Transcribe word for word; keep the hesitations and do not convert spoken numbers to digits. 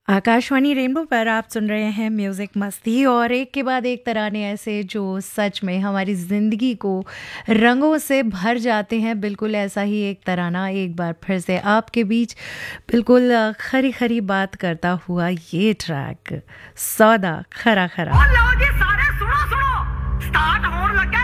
Akashvani rainbow पर आप सुन रहे हैं म्यूज़िक मस्ती और एक के बाद एक तराने ऐसे जो सच में हमारी ज़िंदगी को रंगों से भर जाते हैं। बिल्कुल ऐसा ही एक तराना एक बार फिर से आपके बीच बिल्कुल अ, खरी खरी बात करता हुआ ये ट्रैक सौदा खरा खरा। ओ लो जी सारे सुनो सुनो स्टार्ट होने लगे